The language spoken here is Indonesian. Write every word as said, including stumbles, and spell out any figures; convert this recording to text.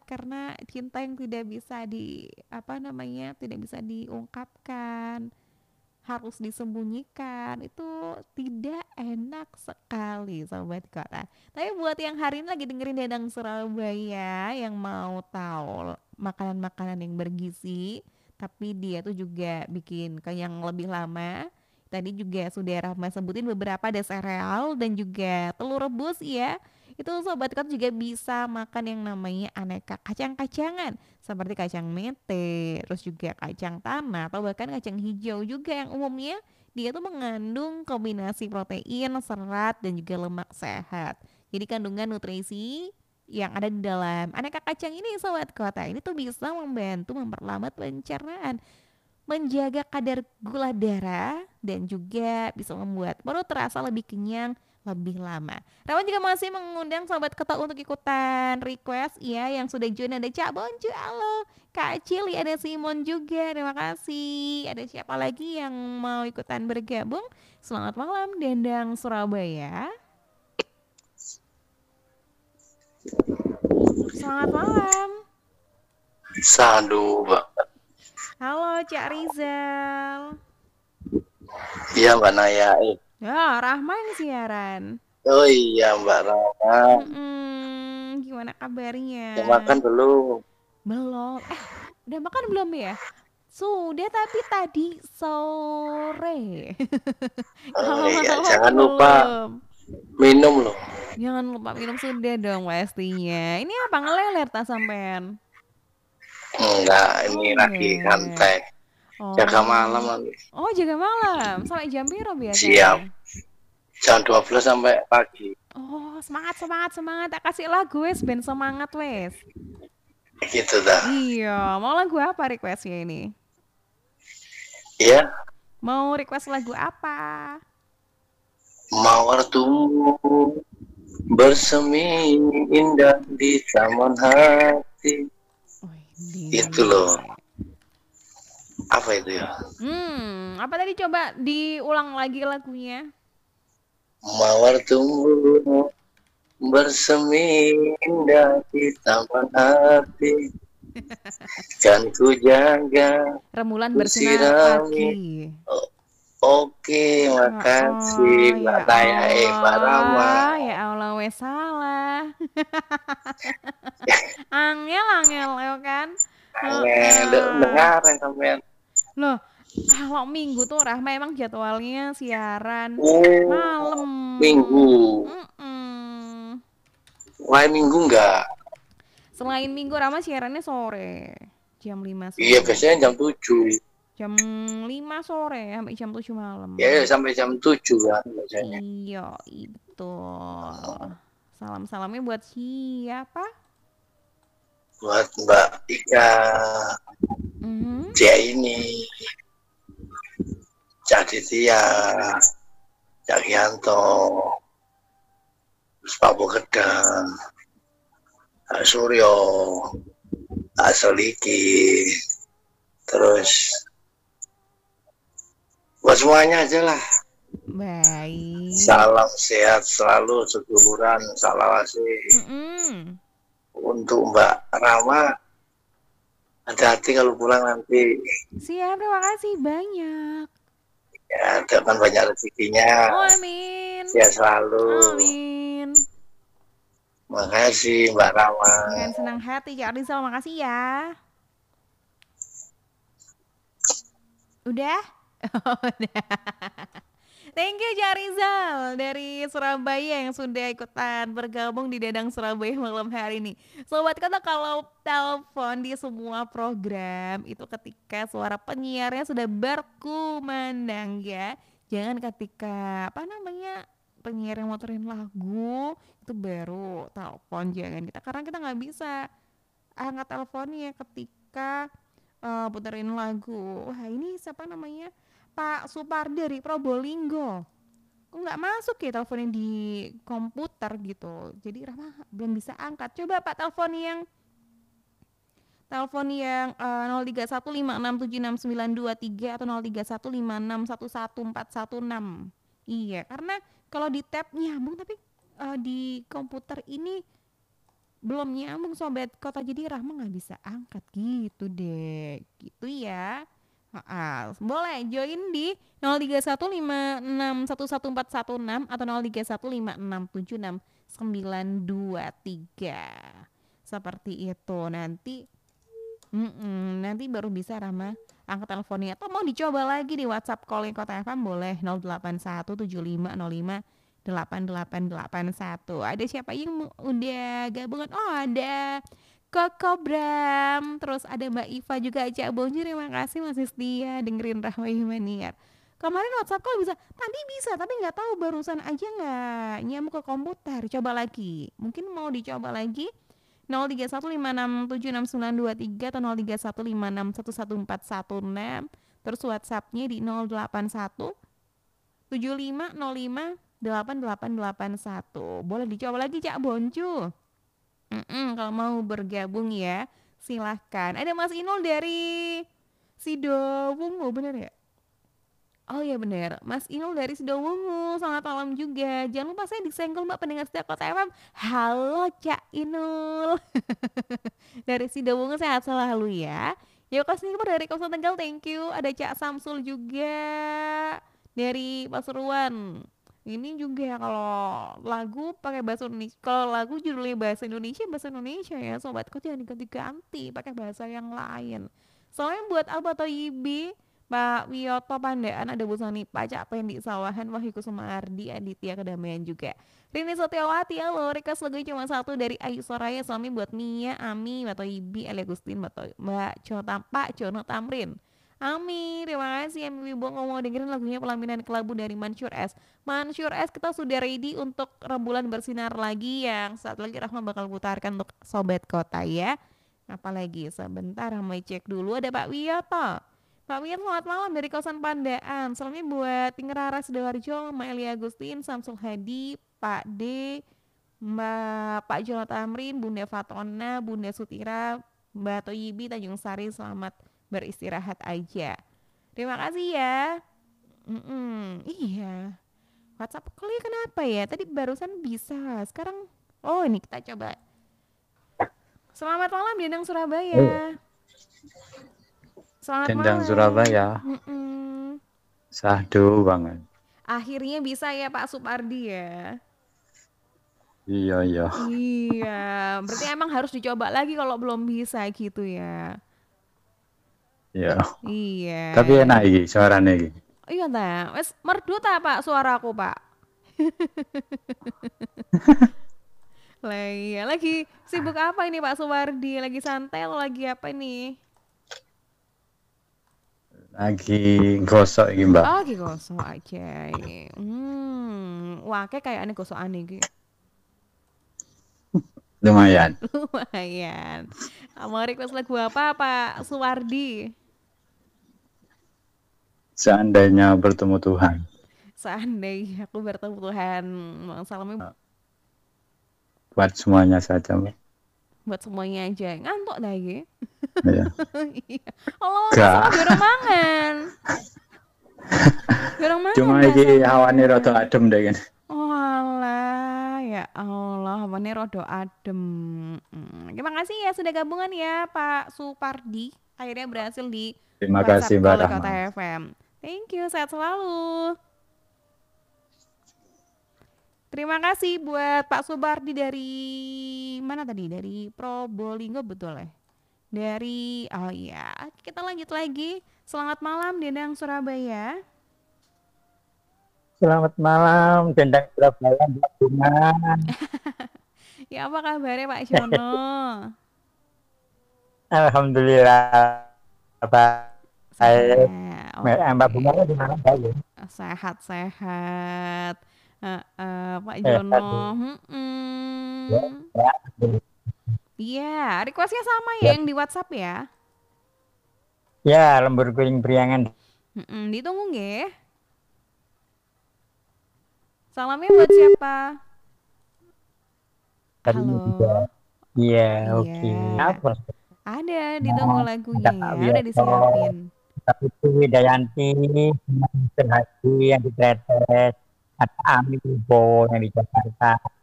karena cinta yang tidak bisa di apa namanya tidak bisa diungkapkan, harus disembunyikan, itu tidak enak sekali sobat kota. Tapi buat yang hari ini lagi dengerin Dadang Surabaya yang mau tahu makanan-makanan yang bergizi tapi dia tuh juga bikin kenyang lebih lama. Tadi juga sudah Rahma sebutin beberapa, ada sereal dan juga telur rebus ya. Itu sobat kota juga bisa makan yang namanya aneka kacang-kacangan seperti kacang mete, terus juga kacang tanah atau bahkan kacang hijau juga yang umumnya dia tuh mengandung kombinasi protein, serat dan juga lemak sehat. Jadi kandungan nutrisi yang ada di dalam aneka kacang ini sobat kota ini tuh bisa membantu memperlambat pencernaan, menjaga kadar gula darah dan juga bisa membuat perut terasa lebih kenyang lebih lama. Rawan juga masih mengundang sahabat kota untuk ikutan request ya yang sudah join, ada Cak Bonju, halo, Kak Cili, ada Simon juga, terima kasih. Ada siapa lagi yang mau ikutan bergabung? Selamat malam Dendang Surabaya. Selamat malam. Sadu, Mbak. Halo Cak Rizal. Iya, Mbak Naya. Eh. Ya, Rahma yang siaran. Oh iya, Mbak Rama. Mm-mm, gimana kabarnya? Udah makan belum? Belum. Eh, udah makan belum ya? Sudah, tapi tadi sore. Oh Kalau iya, malam jangan lupa belum. minum loh. Jangan lupa minum sudah dong pastinya. Ini apa ngeleler tak sampean? Enggak, Oh ini lagi enggak. santai. Jaga malam Oh. nanti. Oh, jaga malam. Sampai jam berapa Siap. biasanya? Jam dua belas sampai pagi. Oh, semangat semangat semangat. Tak kasih lagu wes ben semangat wes. Gitu dah. Iya, mau lagu apa requestnya ini? Iya. Mau request lagu apa? Mawar tumbuh bersemi indah di taman hati. Oh, ini. Itu loh. Apa itu ya? Hmm, apa tadi, coba diulang lagi lagunya? Mawar tumbuh bersemi indah di taman hati. Kan ku jaga, Rembulan ku bersinar sirami. lagi. Oh, oke, makasih Oh, Mbak ya Taya, eh Mbak Rama. Allah, ya Allah, wes salah. Angel, angel, ya kan? Angel, dengar yang sampean. Loh, kalau minggu tuh Rahma emang jadwalnya siaran Oh, malam. minggu. Mm-mm. Wah, minggu enggak? Selain minggu Rahma siarannya sore, jam lima sore. Iya, biasanya jam tujuh. Jam lima sore sampai jam tujuh malam. Ya, sampai jam tujuh kan biasanya. Iya, itu. Salam-salamnya buat siapa? Buat Mbak Ika. Mm-hmm. Dia ini. Cak Ditya. Cak Gianto. Terus Pak Bokedang. Pak Suryo. Pak Soliki. Terus buat semuanya aja lah. Baik. Salam sehat selalu, syukuran, salawasi. Mm-mm. Untuk Mbak Rama, hati-hati kalau pulang nanti. Siap, terima kasih banyak. Ya, depan banyak rezekinya. Oh, amin. Ya selalu. Amin. Makasih Mbak Rama. Dengan senang hati, Cak Rizal, makasih ya. Udah? Oh, udah. Thank you Cak Rizal dari Surabaya yang sudah ikutan bergabung di Dadang Surabaya malam hari ini. Sobat kata, kalau telepon di semua program itu ketika suara penyiarnya sudah berkumandang ya. Jangan ketika apa namanya penyiar yang motorin lagu itu baru telepon, jangan kita, karena kita nggak bisa angkat teleponnya ketika uh, puterin lagu. Wah, ini siapa namanya? Pak Supardi dari Probolinggo. Kok nggak masuk ya teleponnya di komputer gitu. Jadi Rahma belum bisa angkat. Coba Pak telepon yang telepon yang uh, nol tiga satu lima enam tujuh enam sembilan dua tiga atau nol tiga satu lima enam satu satu empat satu enam. Iya, karena kalau di tab nyambung tapi uh, di komputer ini belum nyambung sobat kota, jadi Rahma nggak bisa angkat gitu deh. Gitu ya. Ah, boleh join di nol tiga satu lima enam satu satu empat satu enam atau nol tiga satu lima enam tujuh enam sembilan dua tiga. Seperti itu. Nanti mm-mm, nanti baru bisa Rahma angkat teleponnya, atau mau dicoba lagi di WhatsApp calling Kota F M boleh nol delapan satu tujuh lima nol lima delapan delapan delapan satu. Ada siapa yang mu- udah gabungan? Oh, ada Koko Bram, terus ada Mbak Iva juga, Cak Bonjur, terima kasih masih setia dengerin Rahma Himaniar. Kemarin WhatsApp call bisa, tadi bisa, tapi nggak tahu barusan aja nggak nyamuk ke komputer. Coba lagi, mungkin mau dicoba lagi nol tiga satu lima enam tujuh enam sembilan dua tiga atau nol tiga satu lima enam satu satu empat satu enam. Terus WhatsAppnya di nol delapan satu tujuh lima nol lima delapan delapan delapan satu. Boleh dicoba lagi Cak Boncu. Mm-mm, kalau mau bergabung ya, silahkan. Ada Mas Inul dari Sidowungu, bener ya? Oh iya bener, Mas Inul dari Sidowungu, selamat malam juga. Jangan lupa saya disenggol Mbak pendengar setiap Kota F M. Halo Cak Inul. Dari Sidowungu sehat selalu ya. Yuk Kak Sniper dari Kawasan Tegal, thank you. Ada Cak Samsul juga dari Pasuruan. Ini juga ya, kalau lagu pakai bahasa Indonesia, kalau lagu judulnya bahasa Indonesia, bahasa Indonesia ya sobatku, jangan diganti-ganti pakai bahasa yang lain. Soalnya buat Alba atau Yibi, Pak Wiyoto Pandaan, ada Bu Sani Pajak Pendi Sawahan, Wahyu Sumardi, Aditya Kedamaian juga. Rini Setiawati, halo, request lagu cuma satu dari Ayu Soraya, suami buat Mia, Ami, Mbak Ibi, Elia Gustin, Mbak Mbak Cono Pak Jono Tamrin. Ami, terima kasih Ami Wibo, mau dengerin lagunya Pelaminan Kelabu dari Mansur S. Mansur S, kita sudah ready untuk rembulan bersinar lagi yang saat lagi Rahma bakal putarkan untuk Sobat Kota ya. Apalagi sebentar Rahma cek dulu, ada Pak Wiyoto. Pak Wiyoto selamat malam dari kawasan Pandaan. Salamnya buat Tingrara Sidoarjo, Mbak Elia Agustin, Samsul Hadi, Pak D, Mbak Pak Jono Tamrin, Bunda Fatona, Bunda Sutira, Mbak Toyibi, Tanjung Sari, selamat beristirahat aja. Terima kasih ya. Mm-mm, iya. WhatsApp call kenapa ya? Tadi barusan bisa, sekarang oh ini kita coba. Selamat malam Dendang Surabaya. Selamat Dendang malam. Surabaya. Mm-mm. Sahdu banget. Akhirnya bisa ya Pak Supardi ya. Iya iya. Iya, berarti emang harus dicoba lagi kalau belum bisa gitu ya. Iya. Iya. Tapi enak iki suarane iki. Iya ta, wes merdu ta Pak suaraku Pak. Lah iya, lagi sibuk apa ini Pak Suwardi? Lagi santai atau lagi apa nih? Lagi gosok iki, Mbak. Oh, lagi gosok aja. Hmm, wah kayak kayak aneh gosok aneh gitu. Lumayan. Lumayan. Mau request lagu apa Pak Suwardi? Seandainya bertemu Tuhan. Seandainya aku bertemu Tuhan, salamnya Buat semuanya saja, Mbak. buat semuanya aja. Ngantuk dah ya. Iya. Iya. Allah, Gak. masalah dorong mangan. Dorong mangan. Cuma iki hawane rada adem deh kan. Oh alah, ya Allah, hawane rada adem. Hmm, terima kasih ya sudah gabungan ya Pak Supardi. Akhirnya berhasil di Terima WhatsApp kasih Mbak Call Rahma. Kota F M. Thank you, sehat selalu. Terima kasih buat Pak Supardi dari mana tadi? Dari Probolinggo betul ya? Dari, oh iya, kita lanjut lagi. Selamat malam Dendang Surabaya. Selamat malam Dendang Surabaya, Mbak Bunga. Ya apa kabarnya Pak Jono? Alhamdulillah baik. Sehat. Mbak Bunga di mana baik? Sehat-sehat. Uh, uh, Pak Eh, Jono. Hmm. Iya, requestnya sama ya, Ya. yang di WhatsApp ya. Ya, lembur kuring priangan. Mm-mm, ditunggu nggih. Salamnya buat siapa? Tadi Halo. juga. Iya, Iya. oke. Apa? Ada, ditunggu lagunya ada ya. Pak Udah Wiyoto. disiapin. Tapi itu Widayanti, Hadi yang di Tretes, ada Ami Wibowo yang di Jakarta.